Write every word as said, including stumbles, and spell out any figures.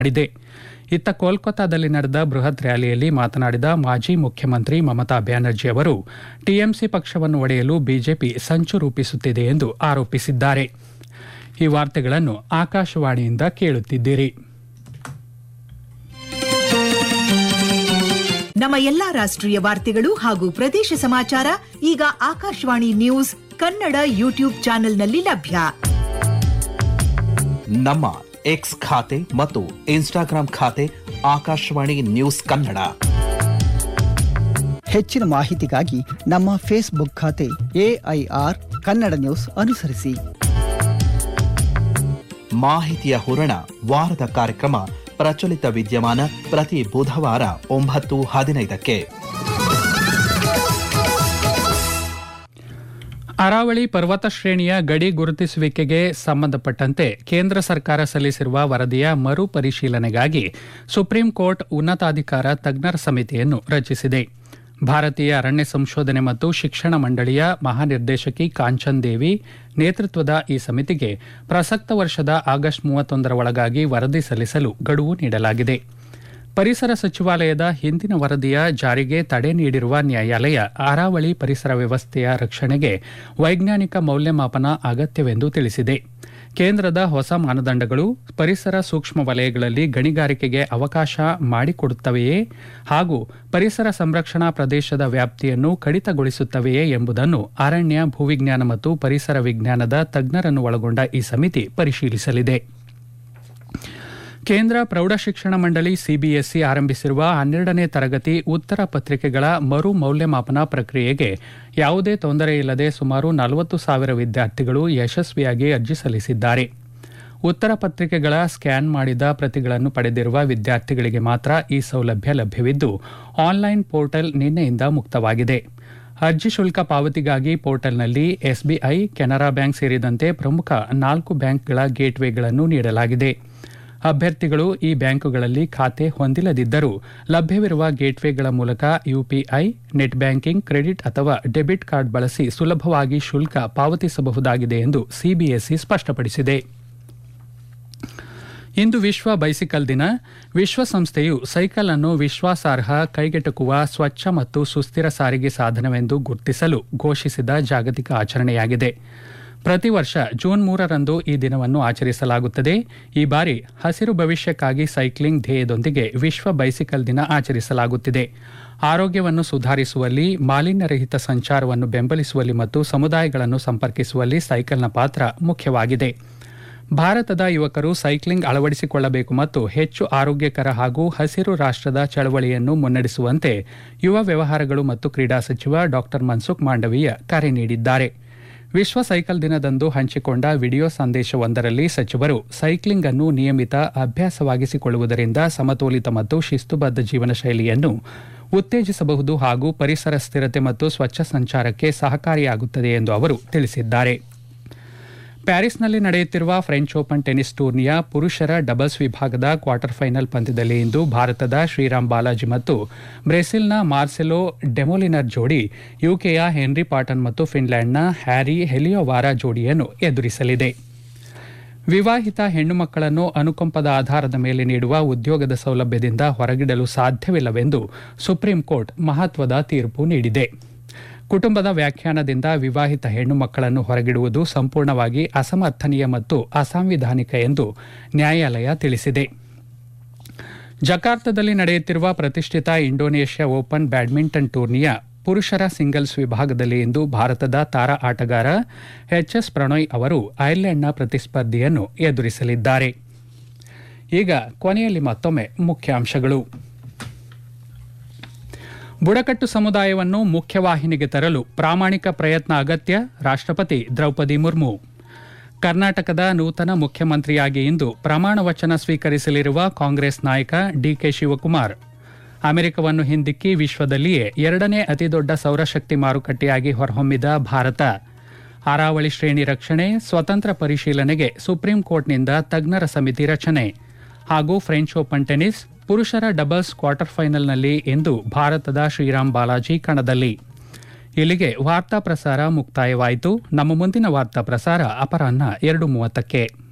ಮಾಡಿದೆ. ಇತ್ತ ಕೋಲ್ಕತ್ತಾದಲ್ಲಿ ನಡೆದ ಬೃಹತ್ ರ್ಯಾಲಿಯಲ್ಲಿ ಮಾತನಾಡಿದ ಮಾಜಿ ಮುಖ್ಯಮಂತ್ರಿ ಮಮತಾ ಬ್ಯಾನರ್ಜಿ ಅವರು ಟಿಎಂಸಿ ಪಕ್ಷವನ್ನು ಒಡೆಯಲು ಬಿಜೆಪಿ ಸಂಚು ರೂಪಿಸುತ್ತಿದೆ ಎಂದು ಆರೋಪಿಸಿದ್ದಾರೆ. ಈ ವಾರ್ತೆಗಳನ್ನು ಆಕಾಶವಾಣಿಯಿಂದ ಕೇಳುತ್ತಿದ್ದೀರಿ. ನಮ್ಮ ಎಲ್ಲಾ ರಾಷ್ಟ್ರೀಯ ವಾರ್ತೆಗಳು ಹಾಗೂ ಪ್ರದೇಶ ಸಮಾಚಾರ ಈಗ ಆಕಾಶವಾಣಿ ನ್ಯೂಸ್ ಕನ್ನಡ ಯೂಟ್ಯೂಬ್ ಚಾನೆಲ್ನಲ್ಲಿ ಲಭ್ಯ. ನಮ್ಮ ಎಕ್ಸ್ ಖಾತೆ ಮತ್ತು ಇನ್ಸ್ಟಾಗ್ರಾಂ ಖಾತೆ ಆಕಾಶವಾಣಿ ನ್ಯೂಸ್ ಕನ್ನಡ. ಹೆಚ್ಚಿನ ಮಾಹಿತಿಗಾಗಿ ನಮ್ಮ ಫೇಸ್ಬುಕ್ ಖಾತೆ ಎಐಆರ್ ಕನ್ನಡ ನ್ಯೂಸ್ ಅನುಸರಿಸಿ. ಮಾಹಿತಿಯ ಹೂರಣ ವಾರದ ಕಾರ್ಯಕ್ರಮ ಪ್ರಚಲಿತ ವಿದ್ಯಮಾನ ಪ್ರತಿ ಬುಧವಾರ ಒಂಬತ್ತು ಹದಿನೈದಕ್ಕೆ. ಅರಾವಳಿ ಪರ್ವತ ಶ್ರೇಣಿಯ ಗಡಿ ಗುರುತಿಸುವಿಕೆಗೆ ಸಂಬಂಧಪಟ್ಟಂತೆ ಕೇಂದ್ರ ಸರ್ಕಾರ ಸಲ್ಲಿಸಿರುವ ವರದಿಯ ಮರು ಪರಿಶೀಲನೆಗಾಗಿ ಸುಪ್ರೀಂ ಕೋರ್ಟ್ ಉನ್ನತಾಧಿಕಾರ ತಜ್ಞರ ಸಮಿತಿಯನ್ನು ರಚಿಸಿದೆ. ಭಾರತೀಯ ಅರಣ್ಯ ಸಂಶೋಧನೆ ಮತ್ತು ಶಿಕ್ಷಣ ಮಂಡಳಿಯ ಮಹಾನಿರ್ದೇಶಕಿ ಕಾಂಚನ್ ದೇವಿ ನೇತೃತ್ವದ ಈ ಸಮಿತಿಗೆ ಪ್ರಸಕ್ತ ವರ್ಷದ ಆಗಸ್ಟ್ ಮೂವತ್ತೊಂದರ ಒಳಗಾಗಿ ವರದಿ ಸಲ್ಲಿಸಲು ಗಡುವು ನೀಡಲಾಗಿದೆ. ಪರಿಸರ ಸಚಿವಾಲಯದ ಹಿಂದಿನ ವರದಿಯ ಜಾರಿಗೆ ತಡೆ ನೀಡಿರುವ ನ್ಯಾಯಾಲಯ ಅರಾವಳಿ ಪರಿಸರ ವ್ಯವಸ್ಥೆಯ ರಕ್ಷಣೆಗೆ ವೈಜ್ಞಾನಿಕ ಮೌಲ್ಯಮಾಪನ ಅಗತ್ಯವೆಂದು ತಿಳಿಸಿದೆ. ಕೇಂದ್ರದ ಹೊಸ ಮಾನದಂಡಗಳು ಪರಿಸರ ಸೂಕ್ಷ್ಮ ವಲಯಗಳಲ್ಲಿ ಗಣಿಗಾರಿಕೆಗೆ ಅವಕಾಶ ಮಾಡಿಕೊಡುತ್ತವೆಯೇ ಹಾಗೂ ಪರಿಸರ ಸಂರಕ್ಷಣಾ ಪ್ರದೇಶದ ವ್ಯಾಪ್ತಿಯನ್ನು ಕಡಿತಗೊಳಿಸುತ್ತವೆಯೇ ಎಂಬುದನ್ನು ಅರಣ್ಯ, ಭೂವಿಜ್ಞಾನ ಮತ್ತು ಪರಿಸರ ವಿಜ್ಞಾನದ ತಜ್ಞರನ್ನು ಒಳಗೊಂಡ ಈ ಸಮಿತಿ ಪರಿಶೀಲಿಸಲಿದೆ. ಕೇಂದ್ರ ಪ್ರೌಢಶಿಕ್ಷಣ ಮಂಡಳಿ ಸಿಬಿಎಸ್ಇ ಆರಂಭಿಸಿರುವ ಹನ್ನೆರಡನೇ ತರಗತಿ ಉತ್ತರ ಪತ್ರಿಕೆಗಳ ಮರು ಮೌಲ್ಯಮಾಪನ ಪ್ರಕ್ರಿಯೆಗೆ ಯಾವುದೇ ತೊಂದರೆಯಿಲ್ಲದೆ ಸುಮಾರು ನಲವತ್ತು ಸಾವಿರ ವಿದ್ಯಾರ್ಥಿಗಳು ಯಶಸ್ವಿಯಾಗಿ ಅರ್ಜಿ ಸಲ್ಲಿಸಿದ್ದಾರೆ. ಉತ್ತರ ಪತ್ರಿಕೆಗಳ ಸ್ಕ್ಯಾನ್ ಮಾಡಿದ ಪ್ರತಿಗಳನ್ನು ಪಡೆದಿರುವ ವಿದ್ಯಾರ್ಥಿಗಳಿಗೆ ಮಾತ್ರ ಈ ಸೌಲಭ್ಯ ಲಭ್ಯವಿದ್ದು ಆನ್ಲೈನ್ ಪೋರ್ಟಲ್ ನಿನ್ನೆಯಿಂದ ಮುಕ್ತವಾಗಿದೆ. ಅರ್ಜಿ ಶುಲ್ಕ ಪಾವತಿಗಾಗಿ ಪೋರ್ಟಲ್ನಲ್ಲಿ ಎಸ್ಬಿಐ, ಕೆನರಾ ಬ್ಯಾಂಕ್ ಸೇರಿದಂತೆ ಪ್ರಮುಖ ನಾಲ್ಕು ಬ್ಯಾಂಕ್ಗಳ ಗೇಟ್ವೇಗಳನ್ನು ನೀಡಲಾಗಿದೆ. ಅಭ್ಯರ್ಥಿಗಳು ಈ ಬ್ಯಾಂಕುಗಳಲ್ಲಿ ಖಾತೆ ಹೊಂದಿಲ್ಲದಿದ್ದರೂ ಲಭ್ಯವಿರುವ ಗೇಟ್ವೇಗಳ ಮೂಲಕ ಯುಪಿಐ, ನೆಟ್ ಬ್ಯಾಂಕಿಂಗ್, ಕ್ರೆಡಿಟ್ ಅಥವಾ ಡೆಬಿಟ್ ಕಾರ್ಡ್ ಬಳಸಿ ಸುಲಭವಾಗಿ ಶುಲ್ಕ ಪಾವತಿಸಬಹುದಾಗಿದೆ ಎಂದು ಸಿಬಿಎಸ್ಇ ಸ್ಪಷ್ಟಪಡಿಸಿದೆ. ಇಂದು ವಿಶ್ವ ಬೈಸಿಕಲ್ ದಿನ. ವಿಶ್ವಸಂಸ್ಥೆಯು ಸೈಕಲ್ ಅನ್ನು ವಿಶ್ವಾಸಾರ್ಹ, ಕೈಗೆಟುಕುವ, ಸ್ವಚ್ಛ ಮತ್ತು ಸುಸ್ಥಿರ ಸಾರಿಗೆ ಸಾಧನವೆಂದು ಗುರುತಿಸಲು ಘೋಷಿಸಿದ ಜಾಗತಿಕ ಆಚರಣೆಯಾಗಿದೆ. ಪ್ರತಿ ವರ್ಷ ಜೂನ್ ಮೂರರಂದು ಈ ದಿನವನ್ನು ಆಚರಿಸಲಾಗುತ್ತದೆ. ಈ ಬಾರಿ ಹಸಿರು ಭವಿಷ್ಯಕ್ಕಾಗಿ ಸೈಕ್ಲಿಂಗ್ ಧ್ಯೇಯದೊಂದಿಗೆ ವಿಶ್ವ ಬೈಸಿಕಲ್ ದಿನ ಆಚರಿಸಲಾಗುತ್ತಿದೆ. ಆರೋಗ್ಯವನ್ನು ಸುಧಾರಿಸುವಲ್ಲಿ, ಮಾಲಿನ್ಯರಹಿತ ಸಂಚಾರವನ್ನು ಬೆಂಬಲಿಸುವಲ್ಲಿ ಮತ್ತು ಸಮುದಾಯಗಳನ್ನು ಸಂಪರ್ಕಿಸುವಲ್ಲಿ ಸೈಕಲ್ನ ಪಾತ್ರ ಮುಖ್ಯವಾಗಿದೆ. ಭಾರತದ ಯುವಕರು ಸೈಕ್ಲಿಂಗ್ ಅಳವಡಿಸಿಕೊಳ್ಳಬೇಕು ಮತ್ತು ಹೆಚ್ಚು ಆರೋಗ್ಯಕರ ಹಾಗೂ ಹಸಿರು ರಾಷ್ಟ್ರದ ಚಳವಳಿಯನ್ನು ಮುನ್ನಡೆಸುವಂತೆ ಯುವ ವ್ಯವಹಾರಗಳು ಮತ್ತು ಕ್ರೀಡಾ ಸಚಿವ ಡಾ ಮನ್ಸುಖ್ ಮಾಂಡವೀಯ ಕರೆ ನೀಡಿದ್ದಾರೆ. ವಿಶ್ವ ಸೈಕಲ್ ದಿನದಂದು ಹಂಚಿಕೊಂಡ ವಿಡಿಯೋ ಸಂದೇಶವೊಂದರಲ್ಲಿ ಸಚಿವರು ಸೈಕ್ಲಿಂಗ್ ಅನ್ನು ನಿಯಮಿತ ಅಭ್ಯಾಸವಾಗಿಸಿಕೊಳ್ಳುವುದರಿಂದ ಸಮತೋಲಿತ ಮತ್ತು ಶಿಸ್ತುಬದ್ಧ ಜೀವನ ಶೈಲಿಯನ್ನು ಉತ್ತೇಜಿಸಬಹುದು ಹಾಗೂ ಪರಿಸರ ಸ್ಥಿರತೆ ಮತ್ತು ಸ್ವಚ್ಛ ಸಂಚಾರಕ್ಕೆ ಸಹಕಾರಿಯಾಗುತ್ತದೆ ಎಂದು ಅವರು ತಿಳಿಸಿದ್ದಾರೆ. ಪ್ಯಾರಿಸ್ನಲ್ಲಿ ನಡೆಯುತ್ತಿರುವ ಫ್ರೆಂಚ್ ಓಪನ್ ಟೆನಿಸ್ ಟೂರ್ನಿಯ ಪುರುಷರ ಡಬಲ್ಸ್ ವಿಭಾಗದ ಕ್ವಾರ್ಟರ್ ಫೈನಲ್ ಪಂದ್ಯದಲ್ಲಿ ಇಂದು ಭಾರತದ ಶ್ರೀರಾಮ್ ಬಾಲಾಜಿ ಮತ್ತು ಬ್ರೆಜಿಲ್ನ ಮಾರ್ಸೆಲೋ ಡೆಮೊಲಿನರ್ ಜೋಡಿ ಯುಕೆಯ ಹೆನ್ರಿ ಪಾಟನ್ ಮತ್ತು ಫಿನ್ಲ್ಯಾಂಡ್ನ ಹ್ಯಾರಿ ಹೆಲಿಯೋವಾರ ಜೋಡಿಯನ್ನು ಎದುರಿಸಲಿದೆ. ವಿವಾಹಿತ ಹೆಣ್ಣು ಮಕ್ಕಳನ್ನು ಅನುಕಂಪದ ಆಧಾರದ ಮೇಲೆ ನೀಡುವ ಉದ್ಯೋಗದ ಸೌಲಭ್ಯದಿಂದ ಹೊರಗಿಡಲು ಸಾಧ್ಯವಿಲ್ಲವೆಂದು ಸುಪ್ರೀಂ ಕೋರ್ಟ್ ಮಹತ್ವದ ತೀರ್ಪು ನೀಡಿದೆ. ಕುಟುಂಬದ ವ್ಯಾಖ್ಯಾನದಿಂದ ವಿವಾಹಿತ ಹೆಣ್ಣು ಮಕ್ಕಳನ್ನು ಹೊರಗಿಡುವುದು ಸಂಪೂರ್ಣವಾಗಿ ಅಸಮರ್ಥನೀಯ ಮತ್ತು ಅಸಾಂವಿಧಾನಿಕ ಎಂದು ನ್ಯಾಯಾಲಯ ತಿಳಿಸಿದೆ. ಜಕಾರ್ತದಲ್ಲಿ ನಡೆಯುತ್ತಿರುವ ಪ್ರತಿಷ್ಠಿತ ಇಂಡೋನೇಷ್ಯಾ ಓಪನ್ ಬ್ಯಾಡ್ಮಿಂಟನ್ ಟೂರ್ನಿಯ ಪುರುಷರ ಸಿಂಗಲ್ಸ್ ವಿಭಾಗದಲ್ಲಿ ಇಂದು ಭಾರತದ ತಾರಾ ಆಟಗಾರ ಎಚ್ ಎಸ್ ಪ್ರಣಯ್ ಅವರು ಐರ್ಲೆಂಡ್ನ ಪ್ರತಿಸ್ಪರ್ಧಿಯನ್ನು ಎದುರಿಸಲಿದ್ದಾರೆ. ಈಗ ಕೊನೆಯಲ್ಲಿ ಮತ್ತೊಮ್ಮೆ ಮುಖ್ಯಾಂಶಗಳು. ಬುಡಕಟ್ಟು ಸಮುದಾಯವನ್ನು ಮುಖ್ಯವಾಹಿನಿಗೆ ತರಲು ಪ್ರಾಮಾಣಿಕ ಪ್ರಯತ್ನ ಅಗತ್ಯ, ರಾಷ್ಟ್ರಪತಿ ದ್ರೌಪದಿ ಮುರ್ಮು. ಕರ್ನಾಟಕದ ನೂತನ ಮುಖ್ಯಮಂತ್ರಿಯಾಗಿ ಇಂದು ಪ್ರಮಾಣ ವಚನ ಸ್ವೀಕರಿಸಲಿರುವ ಕಾಂಗ್ರೆಸ್ ನಾಯಕ ಡಿಕೆ ಶಿವಕುಮಾರ್. ಅಮೆರಿಕವನ್ನು ಹಿಂದಿಕ್ಕಿ ವಿಶ್ವದಲ್ಲಿಯೇ ಎರಡನೇ ಅತಿದೊಡ್ಡ ಸೌರಶಕ್ತಿ ಮಾರುಕಟ್ಟೆಯಾಗಿ ಹೊರಹೊಮ್ಮಿದ ಭಾರತ. ಅರಾವಳಿ ಶ್ರೇಣಿ ರಕ್ಷಣೆ, ಸ್ವತಂತ್ರ ಪರಿಶೀಲನೆಗೆ ಸುಪ್ರೀಂ ಕೋರ್ಟ್ನಿಂದ ತಜ್ಞರ ಸಮಿತಿ ರಚನೆ. ಹಾಗೂ ಫ್ರೆಂಚ್ ಓಪನ್ ಟೆನಿಸ್ ಪುರುಷರ ಡಬಲ್ಸ್ ಕ್ವಾರ್ಟರ್ ಫೈನಲ್ನಲ್ಲಿ ಇಂದು ಭಾರತದ ಶ್ರೀರಾಮ್ ಬಾಲಾಜಿ ಕಣದಲ್ಲಿ. ಇಲ್ಲಿಗೆ ವಾರ್ತಾ ಪ್ರಸಾರ ಮುಕ್ತಾಯವಾಯಿತು. ನಮ್ಮ ಮುಂದಿನ ವಾರ್ತಾ ಪ್ರಸಾರ ಅಪರಾಹ್ನ ಎರಡು ಮೂವತ್ತಕ್ಕೆ.